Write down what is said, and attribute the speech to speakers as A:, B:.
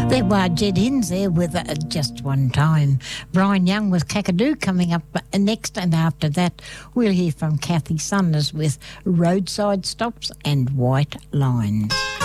A: There were Jed Hins there with Just One Time. Brian Young with Kakadu coming up next, and after that we'll hear from Kathy Sanders with Roadside Stops and White Lines.